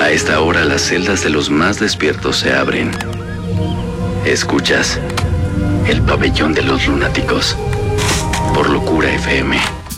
A esta hora las celdas de los más despiertos se abren. Escuchas el pabellón de los lunáticos por Locura FM